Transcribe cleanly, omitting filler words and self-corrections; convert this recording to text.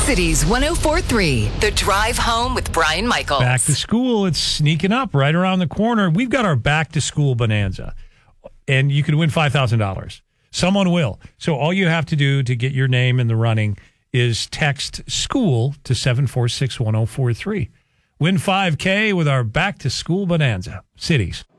Cities 104.3, The Drive Home with Brian Michaels. Back to school, it's sneaking up right around the corner. We've got our back to school bonanza, and you can win $5,000. Someone will. So all you have to do to get your name in the running is text SCHOOL to 746-1043. Win $5K with our back to school bonanza. Cities.